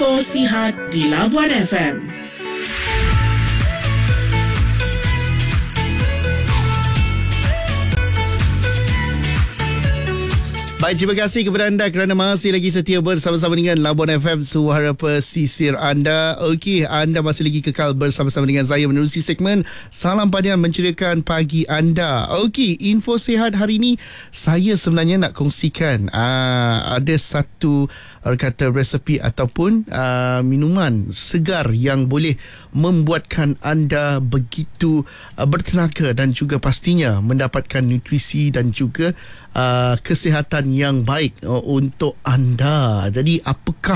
info sihat di Labuan FM. Baik, terima kasih kepada anda kerana masih lagi setia bersama-sama dengan Labuan FM, suara pesisir anda. Okey, anda masih lagi kekal bersama-sama dengan saya menerusi segmen Salam Padian menceriakan pagi anda. Okey, info sihat hari ini saya sebenarnya nak kongsikan ada satu kata resepi ataupun minuman segar yang boleh membuatkan anda begitu bertenaga dan juga pastinya mendapatkan nutrisi dan juga kesihatan yang baik untuk anda. Jadi apakah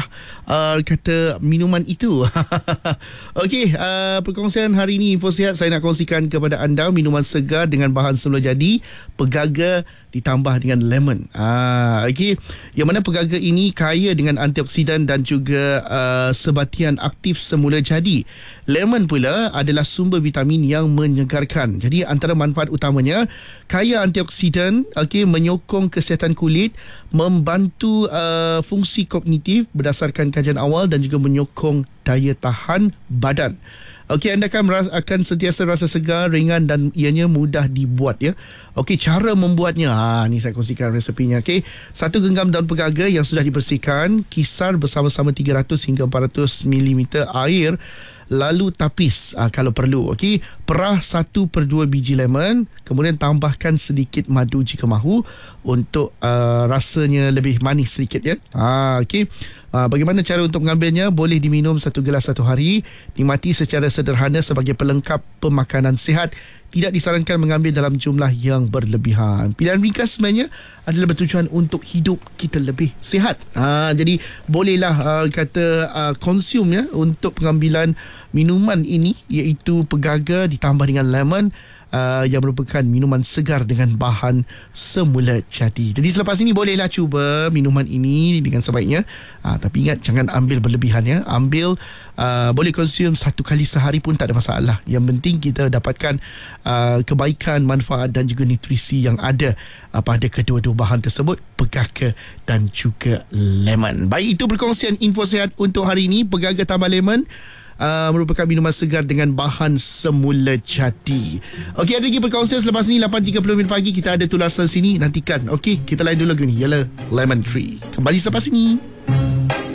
kata minuman itu? Okey, perkongsian hari ini info sihat saya nak kongsikan kepada anda minuman segar dengan bahan semula jadi, pegaga ditambah dengan lemon. Okey, yang mana pegaga ini kaya dengan antioksidan dan juga sebatian aktif semula jadi. Lemon pula adalah sumber vitamin yang menyegarkan. Jadi antara manfaat utamanya kaya antioksidan, okey, menyokong kesihatan kulit, membantu fungsi kognitif berdasarkan kajian awal dan juga menyokong daya tahan badan. Okey, anda akan sentiasa rasa segar, ringan dan ianya mudah dibuat ya. Okey, cara membuatnya. Ni saya kongsikan resepinya. Okey, 1 genggam daun pegaga yang sudah dibersihkan, kisar bersama-sama 300 hingga 400 ml air, lalu tapis kalau perlu. Okey, perah 1/2 biji lemon, kemudian tambahkan sedikit madu jika mahu untuk rasanya lebih manis sedikit ya. Okey. Bagaimana cara untuk mengambilnya? Boleh diminum 1 gelas satu hari, nikmati secara sederhana sebagai pelengkap pemakanan sihat. Tidak disarankan mengambil dalam jumlah yang berlebihan. Pilihan ringkas sebenarnya adalah bertujuan untuk hidup kita lebih sihat. Jadi bolehlah consume ya untuk pengambilan minuman ini, iaitu pegaga ditambah dengan lemon, yang merupakan minuman segar dengan bahan semula jadi. Jadi selepas ini bolehlah cuba minuman ini dengan sebaiknya. Tapi ingat, jangan ambil berlebihan ya. Ambil boleh konsum 1 kali sehari pun tak ada masalah. Yang penting kita dapatkan kebaikan, manfaat dan juga nutrisi yang ada pada kedua-dua bahan tersebut, pegaga dan juga lemon. Baik, itu perkongsian info sihat untuk hari ini. Pegaga tambah lemon merupakan minuman segar dengan bahan semula jadi. Okey, ada lagi perkongsian selepas ni 8.30 pagi. Kita ada tulasan sini, nantikan. Okey, kita lain dulu lagu ni, ialah Lemon Tree. Kembali selepas ini.